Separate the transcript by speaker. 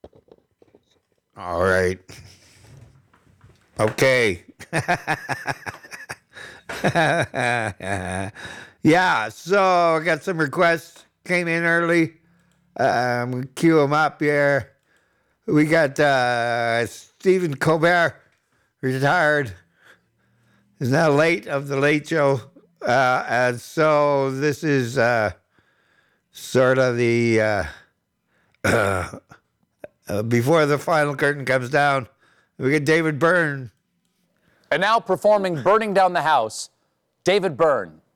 Speaker 1: All right. Okay. Yeah, so I got some requests. Came in early. We queue them up here. We got Stephen Colbert, retired. Is now late of the Late Show. And so this is sort of the before the final curtain comes down. We get David Byrne.
Speaker 2: And now performing Burning Down the House, David Byrne.